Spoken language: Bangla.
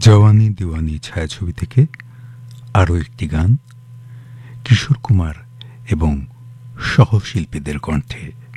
জওয়ানি দিওয়ানি ছায়াছবি থেকে আরও একটি গান কিশোর কুমার এবং সহশিল্পীদের কণ্ঠে।